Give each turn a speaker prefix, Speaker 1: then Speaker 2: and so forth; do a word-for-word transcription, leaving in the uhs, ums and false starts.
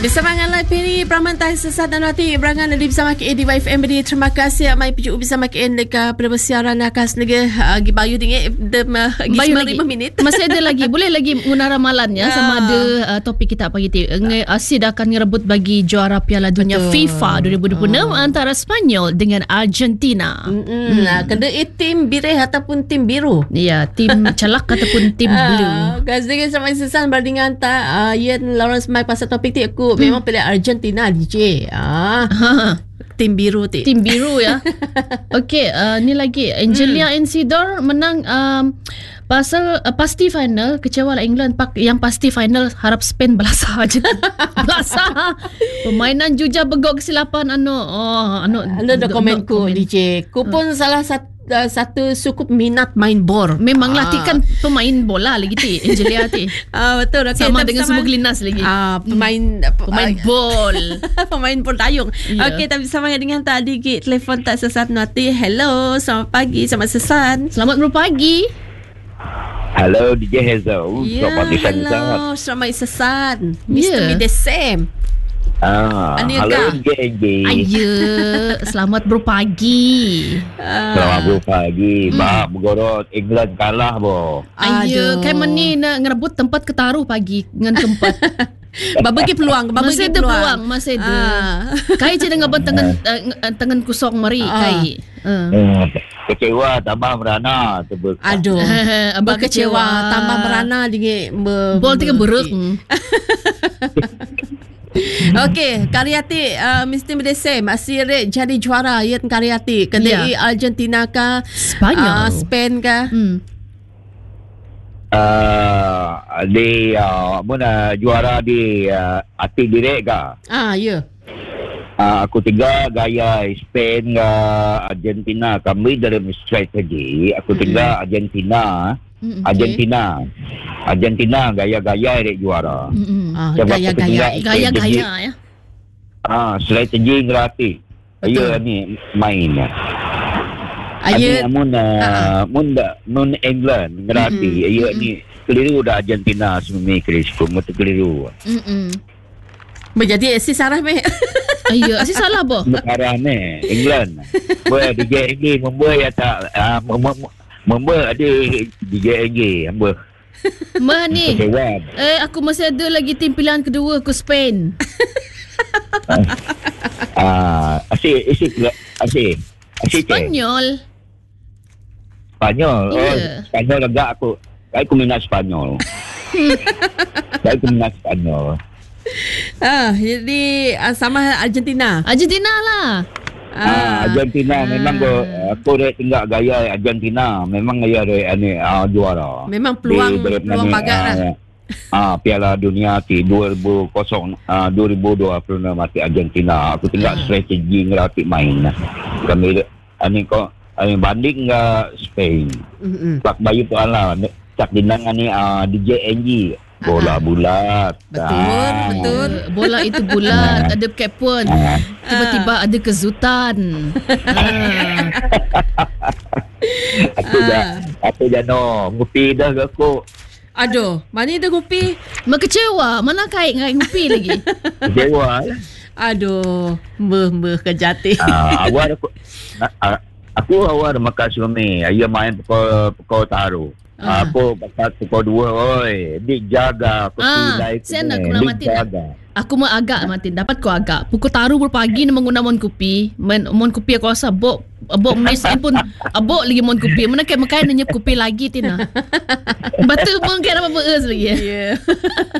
Speaker 1: Bersama dengan Lai Peri Pramantai Sesat dan Rati Berangan Nadi bersama K A D Y F M beri. Terima kasih Mai Pujuk bersama K N Leka Persiaran Akas Nega Gi Bayu tinggi Bayu lagi lima minit.
Speaker 2: Masih ada lagi. Boleh lagi guna ramalan ya. Sama ada uh, topik kita pagi ti. Asid akan ngerebut bagi juara Piala Dunia Betul. FIFA dua ribu dua puluh enam oh. antara Spanyol dengan Argentina.
Speaker 1: Hmm. Nah, kena eh, tim birih ataupun tim biru.
Speaker 2: Ya, tim celak ataupun tim blue.
Speaker 1: Kasih sama Sesan berdingan tak uh, Ian Lawrence Mai pasal topik ti aku hmm. memang pilih Argentina D J. Ah. Tim biru ti.
Speaker 2: Tim biru ya. Okey, uh, ni lagi Angelia hmm. Ensidor menang um, pasal uh, pasti final, kecewa lah England pak yang pasti final harap Spain belasah aja. Belasah. Permainan Juja begok kesilapan anu. Oh, anu
Speaker 1: anu dokumenku D J. Ku pun uh. salah satu Uh, satu cukup minat main bor.
Speaker 2: Memanglah
Speaker 1: ah.
Speaker 2: ti kan pemain bola lagi ti Angelia ti.
Speaker 1: Ah betul. Okay,
Speaker 2: sama dengan semua Glinas lagi.
Speaker 1: Ah pemain hmm.
Speaker 2: pemain uh, bol.
Speaker 1: Pemain bol tayung. Yeah. Okey, tapi sama dengan tadi gig telefon tak sesat nanti. Hello, selamat pagi, selamat sesan.
Speaker 2: Selamat berpagi.
Speaker 3: Hello D J Hazel.
Speaker 1: Yeah,
Speaker 3: selamat
Speaker 1: hello, selamat sesan. Mister
Speaker 2: Yeah.
Speaker 1: Me the same.
Speaker 3: Ah, halo D J G.
Speaker 2: Ayo, selamat berpagi.
Speaker 1: Ah.
Speaker 3: Selamat berpagi. Hmm. Bah, bergorot England kalah bo.
Speaker 2: Ayo, kan meni nak ngerebut tempat ketaruh pagi dengan tempat.
Speaker 1: Babagi peluang, babagi
Speaker 2: masih ada
Speaker 1: peluang.
Speaker 2: peluang, masih ada.
Speaker 1: Ah.
Speaker 2: Kai je dengan tangan uh, tangan kusong mari
Speaker 1: ah.
Speaker 2: kai. Uh.
Speaker 3: Hmm. Kecewa tambah merana tebek.
Speaker 1: Aduh. Abang kecewa, kecewa tambah merana dengan
Speaker 2: bol tiga beruk.
Speaker 1: Okey, Karyati uh, mesti berdesem masih rate jadi juara ya Karyati. Kedai yeah. Argentina kah?
Speaker 2: Spanyol.
Speaker 1: Uh, Spain kah?
Speaker 2: Hmm.
Speaker 3: Uh, di uh, mana juara di uh, hati direk kah?
Speaker 1: Ah, ya. Yeah.
Speaker 3: Uh, aku tiga gaya Spain ke Argentina. Kami dalam strategi aku tiga mm-hmm. Argentina. Mm, okay. Argentina. Argentina gaya-gaya dek juara.
Speaker 1: Mm-hmm. Ah, gaya-gaya, gaya-gaya ya.
Speaker 3: Ah, strategi gratis. Ayo ni main. Ayo mun uh, mun mun England gratis. Mm-hmm. Ayo mm-hmm. ni keliru dah Argentina semua Krisco mesti keliru.
Speaker 1: Hmm. Menjadi si Sarah meh.
Speaker 2: Ayo, si salah boh.
Speaker 3: Arah ni England. Boleh D J ini membuat ya tak uh, mem- membuat ada D J N G hamba.
Speaker 2: Mah ni. Eh aku masih ada lagi tim pilihan kedua aku Spain.
Speaker 3: Ah, uh, asyik asyik asyik. Asyik.
Speaker 2: Spanyol.
Speaker 3: Spanyol.
Speaker 2: Yeah.
Speaker 3: Oh, Spanyol agak aku. Aku minat Spanyol. Aku minat Spanyol.
Speaker 1: Ah, jadi uh, sama Argentina.
Speaker 2: Argentina lah.
Speaker 3: Ah, Argentina ah. memang aku aku dah tinggal gaya Argentina memang gaya dia ni uh, juara.
Speaker 1: Memang peluang di, peluang pagar lah.
Speaker 3: Ah, Piala Dunia ti dua ribu dua puluh enam mati Argentina. Aku tinggal ah. strategi ngerati main. Kami ani ko ani banding dengan Spain. Mm-hmm. Pak Bayu tu ala cak dinang ani uh, D J N G. Bola bulat.
Speaker 1: Betul, ah. betul.
Speaker 2: Bola itu bulat, ada kapun. Ah. Tiba-tiba ada kezutan. ah.
Speaker 3: Aku ah. dah, aku dah no, ngupi dah aku.
Speaker 1: Aduh, mana ada ngupi?
Speaker 2: Mak kecewa, mana kait dengan ngupi lagi?
Speaker 3: Kecewa lah.
Speaker 1: Aduh, mbeh-mbeh kejati.
Speaker 3: Ah, awal aku, aku awal makan suami, ayah main pukul pukul taruh. Ah. Aku pasal pukul dua, oi. Dik jaga. Aku
Speaker 2: ah,
Speaker 3: pilih.
Speaker 2: Saya nak guna mati. Aku mau agak mati. Dapat ko agak. Pukul taruh berpagi ni menggunakan mon kopi. Men, mon kopi aku rasa bok. Bok mesin pun. Bok lagi mon kopi. Mana kayak makan nanya kopi lagi tina. Betul pun kayak apa-apa lagi. Ya. Yeah.